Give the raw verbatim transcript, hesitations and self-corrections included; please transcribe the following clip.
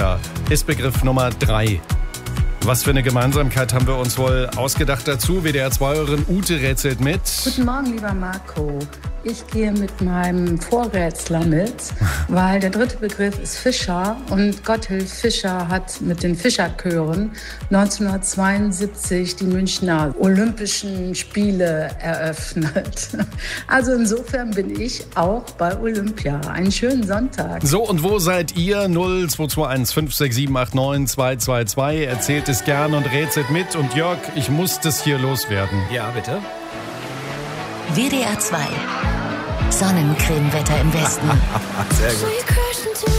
Olympia ist Begriff Nummer drei. Was für eine Gemeinsamkeit haben wir uns wohl ausgedacht dazu? W D R zwei-Hörerin Ute rätselt mit. Guten Morgen, lieber Marco. Ich gehe mit meinem Vorrätsler mit, weil der dritte Begriff ist Fischer und Gotthilf Fischer hat mit den Fischerchören neunzehnhundertzweiundsiebzig die Münchner Olympischen Spiele eröffnet. Also insofern bin ich auch bei Olympia. Einen schönen Sonntag. So, und wo seid ihr? null zwei zwei eins fünf sechs sieben acht neun zwei zwei zwei. Erzählt es gern und rätselt mit. Und Jörg, ich muss das hier loswerden. Ja, bitte. W D R zwei. Sonnencremewetter im Westen. Sehr gut.